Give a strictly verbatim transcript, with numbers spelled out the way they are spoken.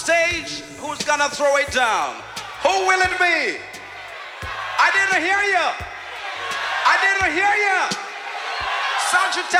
stage, who's gonna throw it down? Who will it be? I didn't hear you. I didn't hear you. Sagittarius.